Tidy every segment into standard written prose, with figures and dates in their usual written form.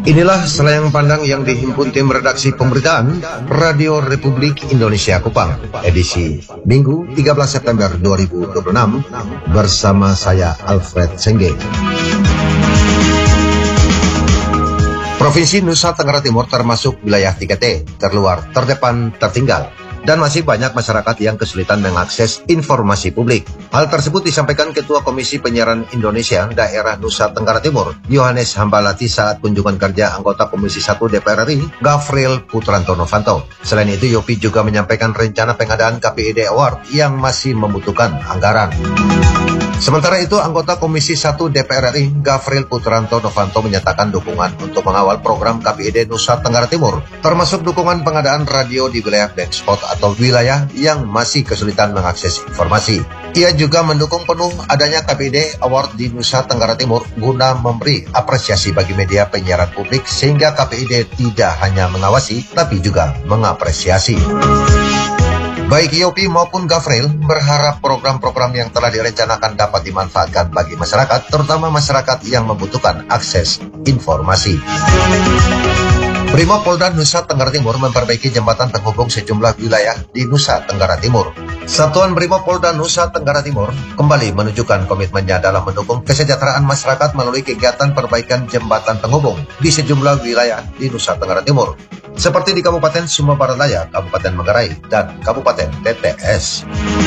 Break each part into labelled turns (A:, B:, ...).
A: Inilah selayang pandang yang dihimpun tim redaksi pemberitaan Radio Republik Indonesia Kupang, edisi Minggu 13 September 2026 bersama saya Alfred Sengge. Provinsi Nusa Tenggara Timur termasuk wilayah 3T, terluar, terdepan, tertinggal, dan masih banyak masyarakat yang kesulitan mengakses informasi publik. Hal tersebut disampaikan Ketua Komisi Penyiaran Indonesia Daerah Nusa Tenggara Timur, Yohanes Hambalati, saat kunjungan kerja anggota Komisi 1 DPR RI, Gafril Putranto Novanto. Selain itu, Yopi juga menyampaikan rencana pengadaan KPID Award yang masih membutuhkan anggaran. Sementara itu, anggota Komisi 1 DPR RI, Gafril Putranto Novanto, menyatakan dukungan untuk mengawal program KPID Nusa Tenggara Timur, termasuk dukungan pengadaan radio di wilayah black spot atau wilayah yang masih kesulitan mengakses informasi. Ia juga mendukung penuh adanya KPID Award di Nusa Tenggara Timur guna memberi apresiasi bagi media penyiaran publik sehingga KPID tidak hanya mengawasi tapi juga mengapresiasi. Baik Yopi maupun Gafril berharap program-program yang telah direncanakan dapat dimanfaatkan bagi masyarakat, terutama masyarakat yang membutuhkan akses informasi. Brimopolda Nusa Tenggara Timur memperbaiki jembatan penghubung sejumlah wilayah di Nusa Tenggara Timur. Satuan Brimopolda Nusa Tenggara Timur kembali menunjukkan komitmennya dalam mendukung kesejahteraan masyarakat melalui kegiatan perbaikan jembatan penghubung di sejumlah wilayah di Nusa Tenggara Timur, seperti di Kabupaten Sumba Barat Daya, Kabupaten Manggarai, dan Kabupaten TTS.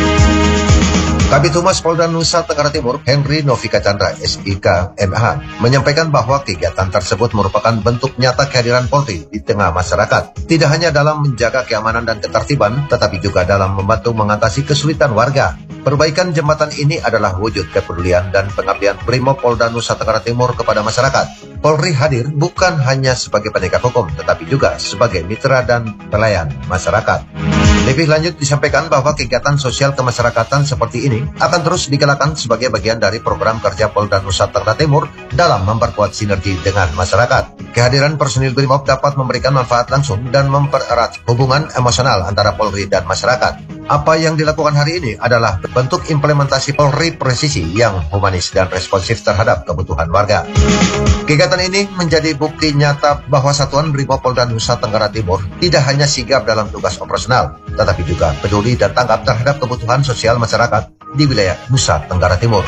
A: Kabid Humas Polda Nusa Tenggara Timur, Henry Novika Chandra, SIK, MH, menyampaikan bahwa kegiatan tersebut merupakan bentuk nyata kehadiran Polri di tengah masyarakat. Tidak hanya dalam menjaga keamanan dan ketertiban, tetapi juga dalam membantu mengatasi kesulitan warga. Perbaikan jembatan ini adalah wujud kepedulian dan pengabdian Brimopolda Nusa Tenggara Timur kepada masyarakat. Polri hadir bukan hanya sebagai penegak hukum, tetapi juga sebagai mitra dan pelayan masyarakat. Lebih lanjut disampaikan bahwa kegiatan sosial kemasyarakatan seperti ini akan terus digalakan sebagai bagian dari program kerja Polda Nusa Tenggara Timur dalam memperkuat sinergi dengan masyarakat. Kehadiran personil Brimob dapat memberikan manfaat langsung dan mempererat hubungan emosional antara Polri dan masyarakat. Apa yang dilakukan hari ini adalah bentuk implementasi Polri presisi yang humanis dan responsif terhadap kebutuhan warga. Kegiatan ini menjadi bukti nyata bahwa Satuan Brimob Polda Nusa Tenggara Timur tidak hanya sigap dalam tugas operasional, tetapi juga peduli dan tanggap terhadap kebutuhan sosial masyarakat di wilayah Nusa Tenggara Timur.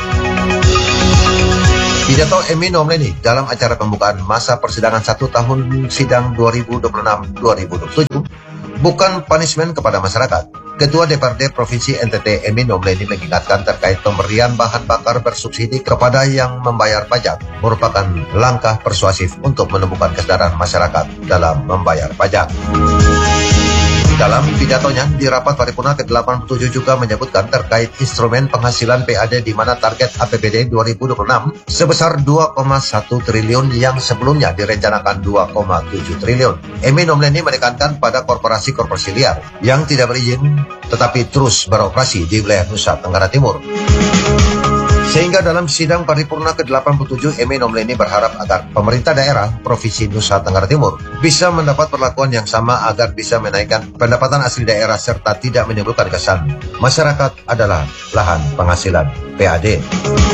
A: Pidato Emi Nomleni dalam acara pembukaan masa persidangan 1 tahun sidang 2026-2027 bukan punishment kepada masyarakat. Ketua DPRD Provinsi NTT Emi Nomleni mengingatkan terkait pemberian bahan bakar bersubsidi kepada yang membayar pajak merupakan langkah persuasif untuk menumbuhkan kesadaran masyarakat dalam membayar pajak. Dalam pidatonya di rapat paripurna ke-87 juga menyebutkan terkait instrumen penghasilan PAD di mana target APBD 2026 sebesar 2,1 triliun yang sebelumnya direncanakan 2,7 triliun. Emi Nomleni menekankan pada korporasi-korporasi liar yang tidak berizin tetapi terus beroperasi di wilayah Nusa Tenggara Timur. Sehingga dalam sidang paripurna ke-87, Emi Nomleni berharap agar pemerintah daerah Provinsi Nusa Tenggara Timur bisa mendapat perlakuan yang sama agar bisa menaikkan pendapatan asli daerah serta tidak menimbulkan kesan masyarakat adalah lahan penghasilan PAD.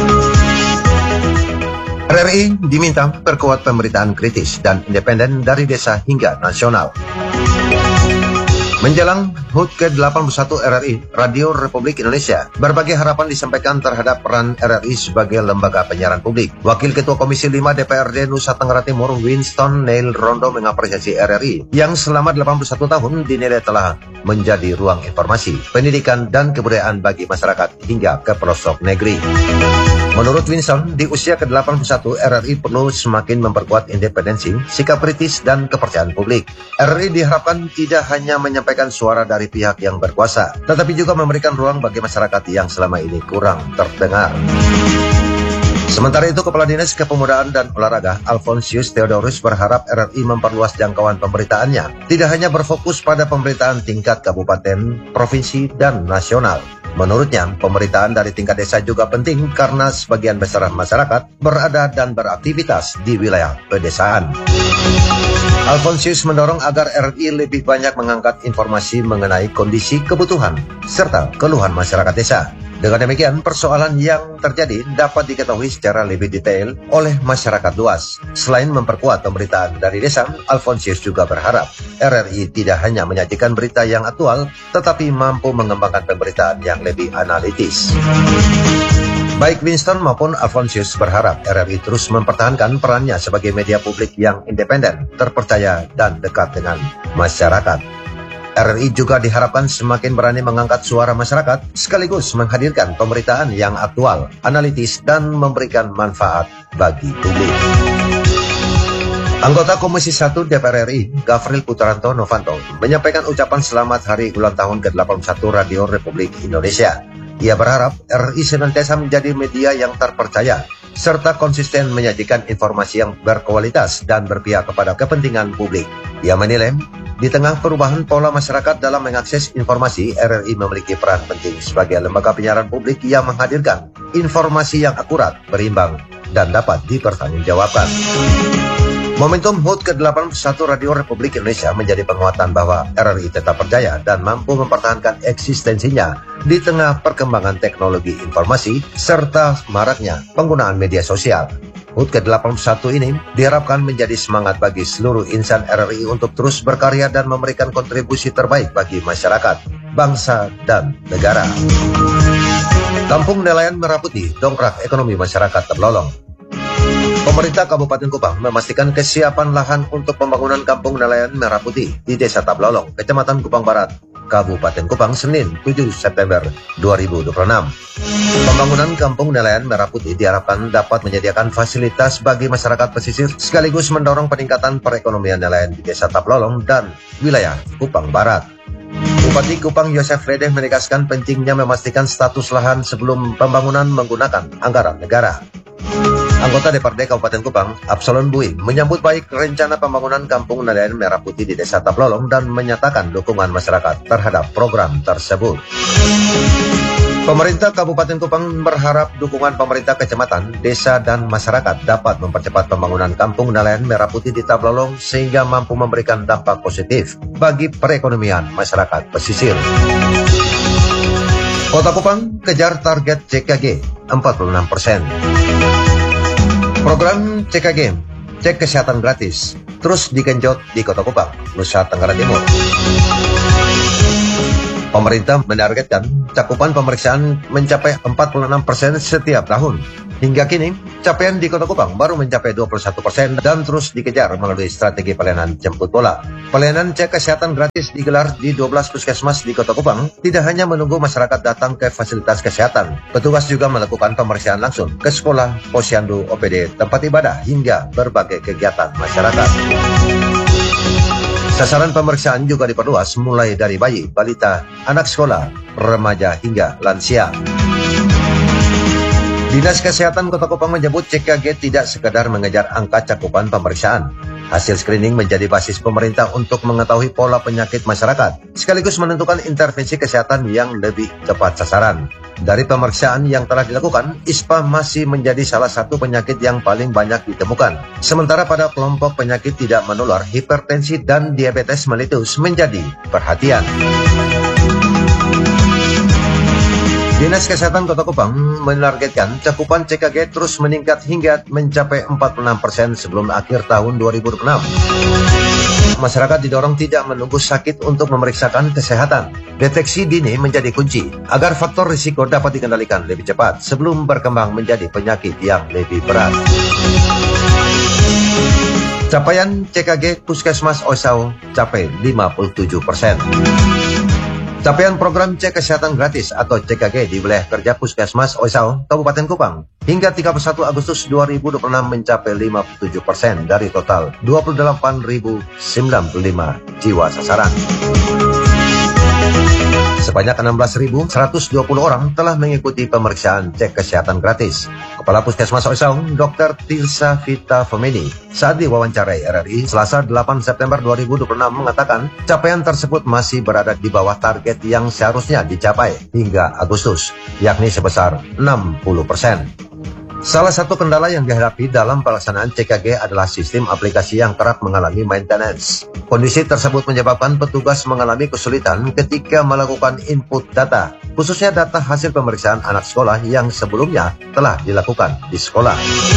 A: RRI diminta perkuat pemberitaan kritis dan independen dari desa hingga nasional. Menjelang HUT ke-81 RRI, Radio Republik Indonesia, berbagai harapan disampaikan terhadap peran RRI sebagai lembaga penyiaran publik. Wakil Ketua Komisi 5 DPRD Nusa Tenggara Timur, Winston Neil Rondo, mengapresiasi RRI yang selama 81 tahun dinilai telah menjadi ruang informasi, pendidikan, dan kebudayaan bagi masyarakat hingga ke pelosok negeri. Menurut Winston, di usia ke-81, RRI perlu semakin memperkuat independensi, sikap kritis, dan kepercayaan publik. RRI diharapkan tidak hanya menyampaikan suara dari pihak yang berkuasa, tetapi juga memberikan ruang bagi masyarakat yang selama ini kurang terdengar. Sementara itu, Kepala Dinas Kepemudaan dan Olahraga Alfonsius Theodorus berharap RRI memperluas jangkauan pemberitaannya, tidak hanya berfokus pada pemberitaan tingkat kabupaten, provinsi, dan nasional. Menurutnya, pemberitaan dari tingkat desa juga penting karena sebagian besar masyarakat berada dan beraktivitas di wilayah pedesaan. Alfonsius mendorong agar RRI lebih banyak mengangkat informasi mengenai kondisi kebutuhan serta keluhan masyarakat desa. Dengan demikian, persoalan yang terjadi dapat diketahui secara lebih detail oleh masyarakat luas. Selain memperkuat pemberitaan dari desa, Alfonsius juga berharap RRI tidak hanya menyajikan berita yang aktual, tetapi mampu mengembangkan pemberitaan yang lebih analitis. Baik Winston maupun Alfonsius berharap RRI terus mempertahankan perannya sebagai media publik yang independen, terpercaya, dan dekat dengan masyarakat. RRI juga diharapkan semakin berani mengangkat suara masyarakat, sekaligus menghadirkan pemberitaan yang aktual, analitis, dan memberikan manfaat bagi publik. Anggota Komisi 1 DPR RI, Gafril Putranto Novanto, menyampaikan ucapan selamat hari ulang tahun ke-81 Radio Republik Indonesia. Ia berharap RRI senantiasa menjadi media yang terpercaya, serta konsisten menyajikan informasi yang berkualitas dan berpihak kepada kepentingan publik. Ia menilai, di tengah perubahan pola masyarakat dalam mengakses informasi, RRI memiliki peran penting sebagai lembaga penyiaran publik yang menghadirkan informasi yang akurat, berimbang, dan dapat dipertanggungjawabkan. Momentum HUT ke-81 Radio Republik Indonesia menjadi penguatan bahwa RRI tetap percaya dan mampu mempertahankan eksistensinya di tengah perkembangan teknologi informasi serta maraknya penggunaan media sosial. HUT ke-81 ini diharapkan menjadi semangat bagi seluruh insan RRI untuk terus berkarya dan memberikan kontribusi terbaik bagi masyarakat, bangsa, dan negara. Kampung Nelayan Merah Putih dongkrak ekonomi masyarakat terlolong. Pemerintah Kabupaten Kupang memastikan kesiapan lahan untuk pembangunan Kampung Nelayan Merah Putih di Desa Tablolong, Kecamatan Kupang Barat, Kabupaten Kupang, Senin 7 September 2026. Pembangunan Kampung Nelayan Merah Putih diharapkan dapat menyediakan fasilitas bagi masyarakat pesisir sekaligus mendorong peningkatan perekonomian nelayan di Desa Tablolong dan wilayah Kupang Barat. Bupati Kupang Yosef Redeh menegaskan pentingnya memastikan status lahan sebelum pembangunan menggunakan anggaran negara. Anggota DPRD Kabupaten Kupang, Absalon Bui, menyambut baik rencana pembangunan Kampung Nelayan Merah Putih di Desa Tablolong dan menyatakan dukungan masyarakat terhadap program tersebut. Pemerintah Kabupaten Kupang berharap dukungan pemerintah kecamatan, desa, dan masyarakat dapat mempercepat pembangunan Kampung Nelayan Merah Putih di Tablolong sehingga mampu memberikan dampak positif bagi perekonomian masyarakat pesisir. Kota Kupang kejar target CKG 46%. Program CKG, cek kesehatan gratis, terus digenjot di Kota Kupang, Nusa Tenggara Timur. Pemerintah menargetkan cakupan pemeriksaan mencapai 46% setiap tahun. Hingga kini, capaian di Kota Kupang baru mencapai 21% dan terus dikejar melalui strategi pelayanan jemput bola. Pelayanan cek kesehatan gratis digelar di 12 puskesmas di Kota Kupang, tidak hanya menunggu masyarakat datang ke fasilitas kesehatan. Petugas juga melakukan pemeriksaan langsung ke sekolah, posyandu, OPD, tempat ibadah, hingga berbagai kegiatan masyarakat. Sasaran pemeriksaan juga diperluas mulai dari bayi, balita, anak sekolah, remaja, hingga lansia. Dinas Kesehatan Kota Kupang menyebut CKG tidak sekadar mengejar angka cakupan pemeriksaan. Hasil screening menjadi basis pemerintah untuk mengetahui pola penyakit masyarakat, sekaligus menentukan intervensi kesehatan yang lebih tepat sasaran. Dari pemeriksaan yang telah dilakukan, ISPA masih menjadi salah satu penyakit yang paling banyak ditemukan. Sementara pada kelompok penyakit tidak menular, hipertensi dan diabetes mellitus menjadi perhatian. Dinas Kesehatan Kota Kupang menargetkan cakupan CKG terus meningkat hingga mencapai 46% sebelum akhir tahun 2026. Masyarakat didorong tidak menunggu sakit untuk memeriksakan kesehatan. Deteksi dini menjadi kunci agar faktor risiko dapat dikendalikan lebih cepat sebelum berkembang menjadi penyakit yang lebih berat. Capaian CKG Puskesmas Osau capai 57%. Capaian program cek kesehatan gratis atau CKG di wilayah kerja Puskesmas Osau, Kabupaten Kupang, hingga 31 Agustus 2026 mencapai 57% dari total 28.095 jiwa sasaran. Sebanyak 16.120 orang telah mengikuti pemeriksaan cek kesehatan gratis. Kepala Puskesmas Osau, Dr. Tirsa Vita Femeni, saat diwawancarai RRI Selasa 8 September 2026 mengatakan capaian tersebut masih berada di bawah target yang seharusnya dicapai hingga Agustus, yakni sebesar 60%. Salah satu kendala yang dihadapi dalam pelaksanaan CKG adalah sistem aplikasi yang kerap mengalami maintenance. Kondisi tersebut menyebabkan petugas mengalami kesulitan ketika melakukan input data, khususnya data hasil pemeriksaan anak sekolah yang sebelumnya telah dilakukan di sekolah.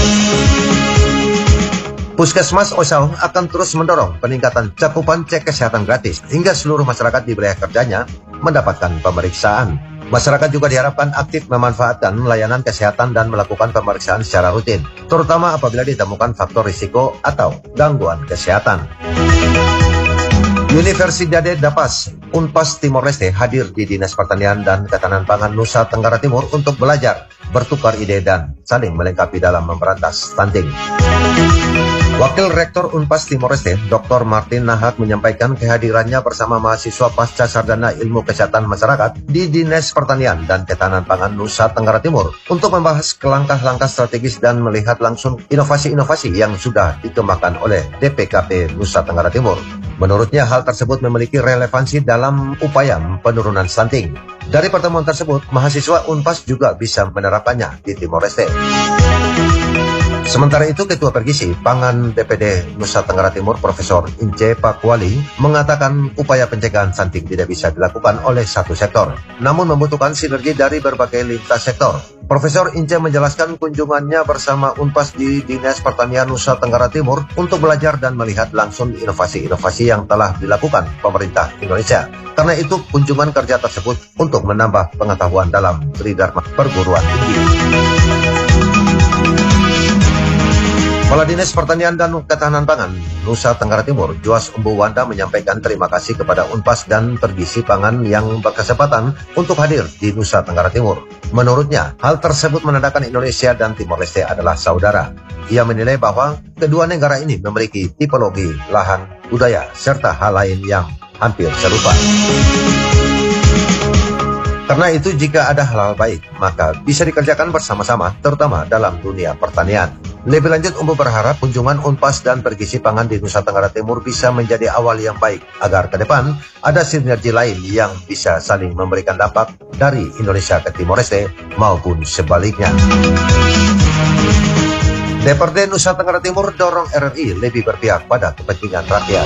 A: Puskesmas Osau akan terus mendorong peningkatan cakupan cek kesehatan gratis hingga seluruh masyarakat di wilayah kerjanya mendapatkan pemeriksaan. Masyarakat juga diharapkan aktif memanfaatkan layanan kesehatan dan melakukan pemeriksaan secara rutin, terutama apabila ditemukan faktor risiko atau gangguan kesehatan. Universidade da Paz, Unpas Timor Leste hadir di Dinas Pertanian dan Ketahanan Pangan Nusa Tenggara Timur untuk belajar, bertukar ide dan saling melengkapi dalam memberantas stunting. Wakil Rektor Unpas Timor Leste, Dr. Martin Nahak menyampaikan kehadirannya bersama mahasiswa pasca sarjana ilmu kesehatan masyarakat di Dinas Pertanian dan Ketahanan Pangan Nusa Tenggara Timur untuk membahas langkah-langkah strategis dan melihat langsung inovasi-inovasi yang sudah dikembangkan oleh DPKP Nusa Tenggara Timur. Menurutnya hal tersebut memiliki relevansi dalam upaya penurunan stunting. Dari pertemuan tersebut, mahasiswa Unpas juga bisa menerapkannya di Timor Leste. Sementara itu, Ketua Pergisi Pangan DPD Nusa Tenggara Timur, Profesor Ince Pakuali, mengatakan upaya pencegahan stunting tidak bisa dilakukan oleh satu sektor, namun membutuhkan sinergi dari berbagai lintas sektor. Profesor Ince menjelaskan kunjungannya bersama Unpas di Dinas Pertanian Nusa Tenggara Timur untuk belajar dan melihat langsung inovasi-inovasi yang telah dilakukan pemerintah Indonesia. Karena itu, kunjungan kerja tersebut untuk menambah pengetahuan dalam tridharma perguruan tinggi. Kepala Dinas Pertanian dan Ketahanan Pangan Nusa Tenggara Timur, Joas Umbu Wanda, menyampaikan terima kasih kepada Unpas dan Pergisi Pangan yang berkesempatan untuk hadir di Nusa Tenggara Timur. Menurutnya, hal tersebut menandakan Indonesia dan Timor Leste adalah saudara. Ia menilai bahwa kedua negara ini memiliki tipologi, lahan, budaya, serta hal lain yang hampir serupa. Karena itu, jika ada hal-hal baik, maka bisa dikerjakan bersama-sama, terutama dalam dunia pertanian. Lebih lanjut, Umbu berharap kunjungan Unpas dan Pergisi Pangan di Nusa Tenggara Timur bisa menjadi awal yang baik, agar ke depan ada sinergi lain yang bisa saling memberikan dampak dari Indonesia ke Timor Leste maupun sebaliknya. DPRD Nusa Tenggara Timur dorong RRI lebih berpihak pada kepentingan rakyat.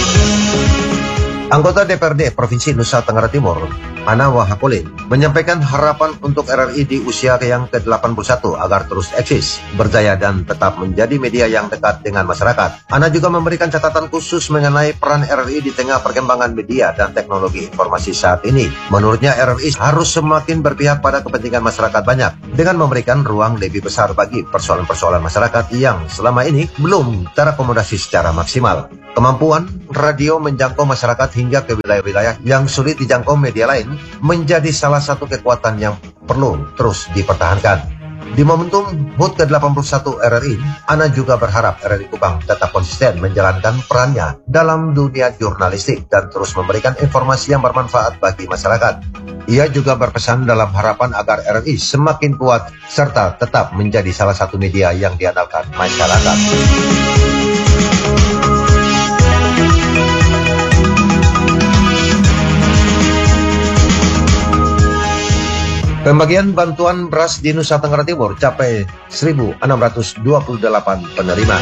A: Anggota DPRD Provinsi Nusa Tenggara Timur, Ana Wahakolin, menyampaikan harapan untuk RRI di usia yang ke-81 agar terus eksis, berjaya dan tetap menjadi media yang dekat dengan masyarakat. Ana juga memberikan catatan khusus mengenai peran RRI di tengah perkembangan media dan teknologi informasi saat ini. Menurutnya RRI harus semakin berpihak pada kepentingan masyarakat banyak, dengan memberikan ruang lebih besar bagi persoalan-persoalan masyarakat yang selama ini belum terakomodasi secara maksimal. Kemampuan radio menjangkau masyarakat hingga ke wilayah-wilayah yang sulit dijangkau media lain menjadi salah satu kekuatan yang perlu terus dipertahankan. Di momentum HUT ke-81 RRI, Ana juga berharap RRI Kupang tetap konsisten menjalankan perannya dalam dunia jurnalistik dan terus memberikan informasi yang bermanfaat bagi masyarakat. Ia juga berpesan dalam harapan agar RRI semakin kuat serta tetap menjadi salah satu media yang diandalkan masyarakat. Pembagian bantuan beras di Nusa Tenggara Timur capai 1.628 penerima.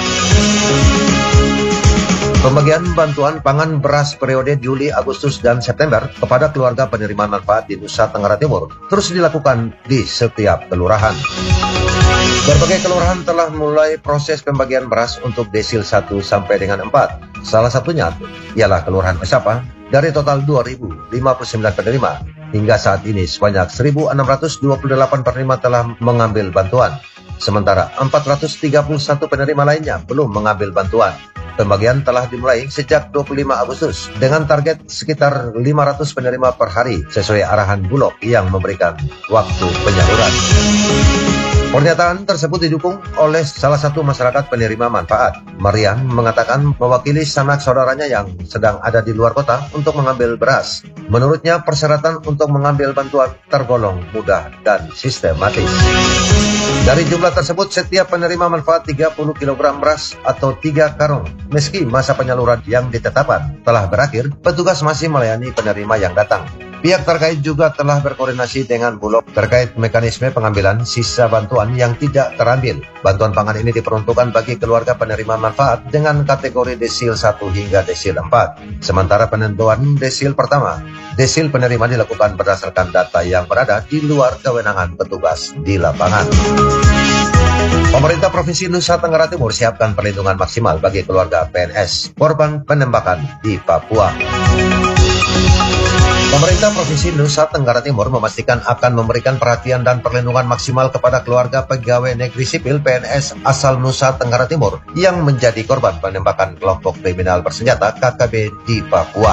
A: Pembagian bantuan pangan beras periode Juli, Agustus, dan September kepada keluarga penerima manfaat di Nusa Tenggara Timur terus dilakukan di setiap kelurahan. Berbagai kelurahan telah mulai proses pembagian beras untuk desil 1 sampai dengan 4. Salah satunya ialah Kelurahan Esapa. Dari total 2.059 penerima, hingga saat ini sebanyak 1.628 penerima telah mengambil bantuan. Sementara 431 penerima lainnya belum mengambil bantuan. Pembagian telah dimulai sejak 25 Agustus dengan target sekitar 500 penerima per hari sesuai arahan Bulog yang memberikan waktu penyaluran. Pernyataan tersebut didukung oleh salah satu masyarakat penerima manfaat. Marian mengatakan mewakili sanak saudaranya yang sedang ada di luar kota untuk mengambil beras. Menurutnya persyaratan untuk mengambil bantuan tergolong mudah dan sistematis. Dari jumlah tersebut, setiap penerima manfaat 30 kg beras atau 3 karung. Meski masa penyaluran yang ditetapkan telah berakhir, petugas masih melayani penerima yang datang. Pihak terkait juga telah berkoordinasi dengan Bulog terkait mekanisme pengambilan sisa bantuan yang tidak terambil. Bantuan pangan ini diperuntukkan bagi keluarga penerima manfaat dengan kategori desil 1 hingga desil 4. Sementara penentuan desil pertama, desil penerima dilakukan berdasarkan data yang berada di luar kewenangan petugas di lapangan. Pemerintah Provinsi Nusa Tenggara Timur siapkan perlindungan maksimal bagi keluarga PNS korban penembakan di Papua. Pemerintah Provinsi Nusa Tenggara Timur memastikan akan memberikan perhatian dan perlindungan maksimal kepada keluarga pegawai negeri sipil PNS asal Nusa Tenggara Timur yang menjadi korban penembakan kelompok kriminal bersenjata KKB di Papua.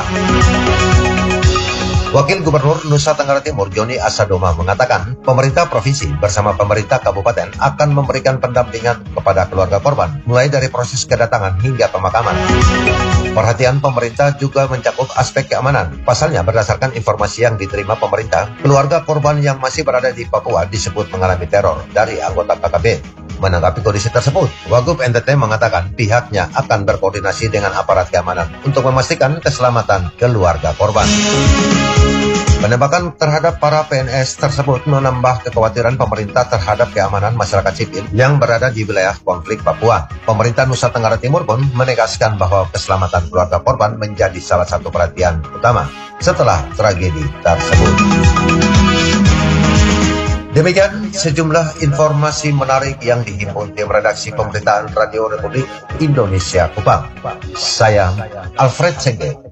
A: Wakil Gubernur Nusa Tenggara Timur Joni Asadoma mengatakan pemerintah provinsi bersama pemerintah kabupaten akan memberikan pendampingan kepada keluarga korban mulai dari proses kedatangan hingga pemakaman. Perhatian pemerintah juga mencakup aspek keamanan. Pasalnya berdasarkan informasi yang diterima pemerintah, keluarga korban yang masih berada di Papua disebut mengalami teror dari anggota KKB. Menanggapi kondisi tersebut, Wagub NTT mengatakan pihaknya akan berkoordinasi dengan aparat keamanan untuk memastikan keselamatan keluarga korban. Penembakan terhadap para PNS tersebut menambah kekhawatiran pemerintah terhadap keamanan masyarakat sipil yang berada di wilayah konflik Papua. Pemerintah Nusa Tenggara Timur pun menegaskan bahwa keselamatan keluarga korban menjadi salah satu perhatian utama setelah tragedi tersebut. Demikian sejumlah informasi menarik yang dihimpun tim redaksi pemberitaan Radio Republik Indonesia Kupang. Saya Alfred Sengge.